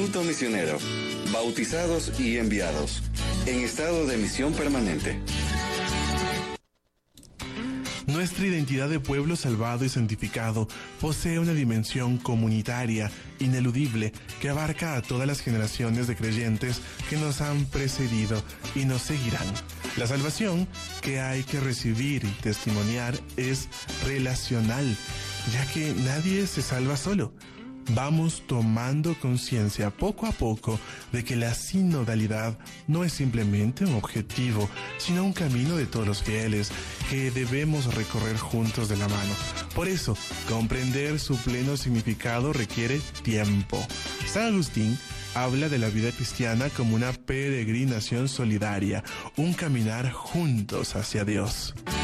Instituto Misionero, bautizados y enviados, en estado de misión permanente. Nuestra identidad de pueblo salvado y santificado posee una dimensión comunitaria, ineludible, que abarca a todas las generaciones de creyentes que nos han precedido y nos seguirán. La salvación que hay que recibir y testimoniar es relacional, ya que nadie se salva solo. Vamos tomando conciencia poco a poco de que la sinodalidad no es simplemente un objetivo, sino un camino de todos los fieles que debemos recorrer juntos de la mano. Por eso, comprender su pleno significado requiere tiempo. San Agustín habla de la vida cristiana como una peregrinación solidaria, un caminar juntos hacia Dios.